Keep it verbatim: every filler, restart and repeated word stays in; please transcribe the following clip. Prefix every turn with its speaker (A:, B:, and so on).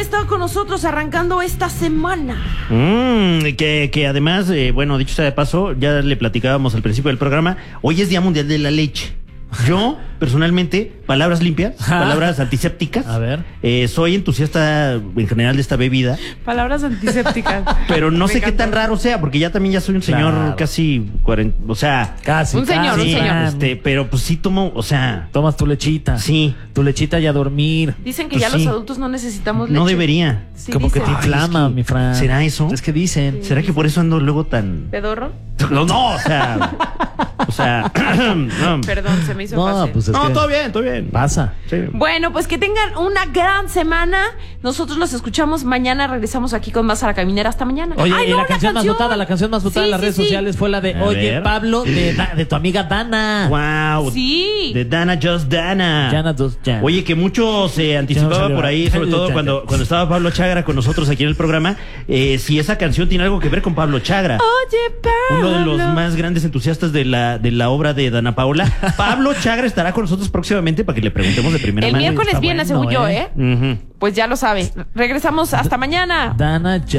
A: Estado con nosotros arrancando esta semana.
B: Mm, que, que además, eh, bueno, dicho sea de paso, ya le platicábamos al principio del programa, hoy es Día Mundial de la Leche. Yo, personalmente, palabras limpias, palabras antisépticas.
C: A ver.
B: Eh, soy entusiasta en general de esta bebida.
A: Palabras antisépticas.
B: Pero no
A: Me
B: sé qué
A: encantó.
B: tan raro sea, porque ya también ya soy un señor
C: Claro.
B: casi cuarenta, o sea,
C: Casi.
A: Un señor,
C: casi.
A: un señor.
B: este, pero pues sí tomo, o sea,
C: Tomas tu lechita.
B: sí,
C: Tu lechita y a dormir.
A: Dicen que
B: Pues
A: ya
B: sí.
A: los adultos no necesitamos leche.
B: no debería.
A: Sí,
C: Como que te
A: dicen.
B: Ay,
C: inflama,
B: es que-
C: mi Fran.
B: ¿será eso?
C: Es que dicen.
B: ¿Será que por eso ando luego tan...
A: ¿Pedorro?
B: No, no, o sea, o sea, no,
A: Perdón, se me hizo
C: No,
A: fácil.
C: pues es
B: no,
C: que
B: todo bien, todo bien.
C: pasa.
B: Sí.
A: Bueno, pues que tengan una gran semana. Nosotros los escuchamos mañana. Regresamos aquí con más a la caminera. Hasta mañana.
C: Oye,
A: Ay,
C: y
A: no,
C: la canción más votada, la canción más votada
A: Sí,
C: en las
A: sí,
C: redes
A: sí.
C: sociales fue la de
B: A
C: Oye,
B: ver.
C: Pablo, de, Da- de tu amiga Dana.
B: Wow.
A: Sí.
B: De Dana Just Dana.
C: Dana dos, ya.
B: Oye, que mucho se anticipaba
C: salió.
B: por ahí, sobre todo cuando, cuando estaba Pablo Chagra con nosotros aquí en el programa, eh, si esa canción tiene algo que ver con Pablo Chagra.
A: Oye, Pablo.
B: Uno de los más grandes entusiastas de la, de la obra de Dana Paola. Pablo Chagra estará con nosotros próximamente para que le preguntemos de primera
A: El
B: mano.
A: miércoles
C: está
A: viene,
C: bueno,
A: según yo, ¿eh?
C: ¿eh?
B: Ujú.
A: Pues ya lo sabe. Regresamos hasta mañana.
C: Dana ya.